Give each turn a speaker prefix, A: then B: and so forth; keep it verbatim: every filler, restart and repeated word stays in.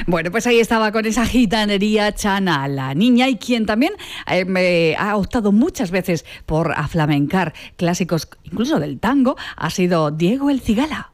A: Bueno, pues ahí estaba con esa gitanería Chana, la niña, y quien también eh, me ha optado muchas veces por aflamencar clásicos, incluso del tango, ha sido Diego El Cigala.